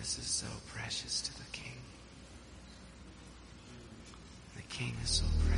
This is so precious to the King. The King is so precious.